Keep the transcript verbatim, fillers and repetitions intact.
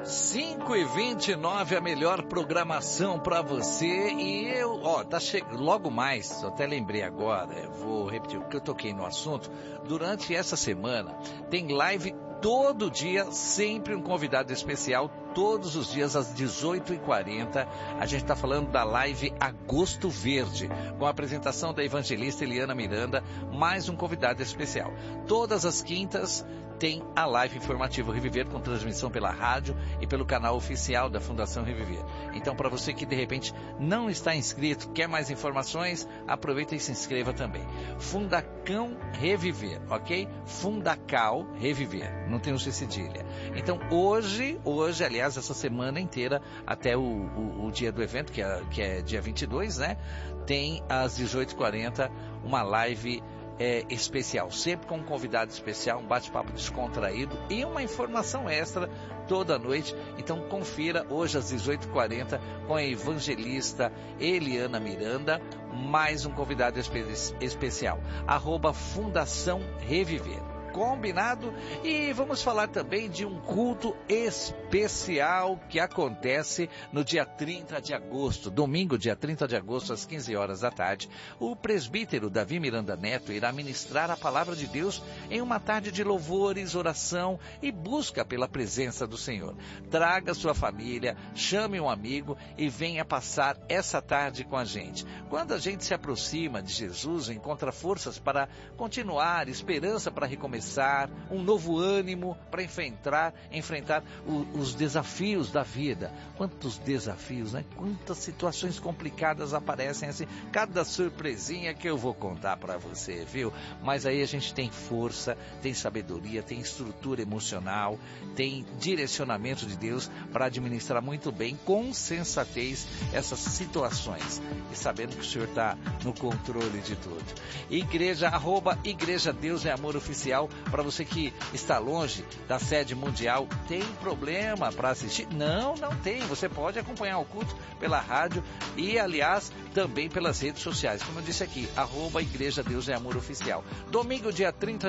cinco e vinte e nove, a melhor programação para você. E eu, ó, tá chegando logo mais, eu até lembrei agora, eu vou repetir o que eu toquei no assunto. Durante essa semana tem live todo dia, sempre um convidado especial, todos os dias às dezoito e quarenta. A gente está falando da live Agosto Verde, com a apresentação da evangelista Eliana Miranda, mais um convidado especial. Todas as quintas tem a live informativa Reviver, com transmissão pela rádio e pelo canal oficial da Fundação Reviver. Então, para você que de repente não está inscrito, quer mais informações, aproveita e se inscreva também. Fundacão Reviver, ok? Fundacal Reviver, não tem o C cedilha. Então, hoje, hoje, aliás, essa semana inteira, até o, o, o dia do evento, que é, que é dia vinte e dois, né? Tem às dezoito e quarenta uma live É, especial, sempre com um convidado especial, um bate-papo descontraído e uma informação extra toda noite. Então confira hoje às dezoito e quarenta com a evangelista Eliana Miranda, mais um convidado espe- especial, arroba Fundação Reviver. Combinado? E vamos falar também de um culto especial que acontece no dia trinta de agosto, domingo, dia trinta de agosto, às quinze horas da tarde. O presbítero Davi Miranda Neto irá ministrar a palavra de Deus em uma tarde de louvores, oração e busca pela presença do Senhor. Traga sua família, chame um amigo e venha passar essa tarde com a gente. Quando a gente se aproxima de Jesus, encontra forças para continuar, esperança para recomeçar, um novo ânimo para enfrentar, enfrentar o, os desafios da vida. Quantos desafios, né? Quantas situações complicadas aparecem assim, cada surpresinha que eu vou contar para você, viu? Mas aí a gente tem força, tem sabedoria, tem estrutura emocional, tem direcionamento de Deus para administrar muito bem, com sensatez, essas situações e sabendo que o Senhor está no controle de tudo. Igreja, arroba Igreja Deus é Amor Oficial. Para você que está longe da sede mundial, tem problema para assistir? Não, não tem. Você pode acompanhar o culto pela rádio e, aliás, também pelas redes sociais. Como eu disse aqui, arroba Igreja Deus é Amor Oficial. Domingo, dia trinta